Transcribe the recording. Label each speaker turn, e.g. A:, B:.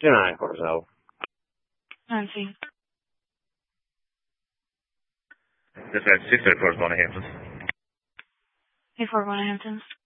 A: Deny Hotel.
B: Nancy.
C: Dispatch 634 Bonnie Hamptons.
B: 84 Bonnie Hamptons.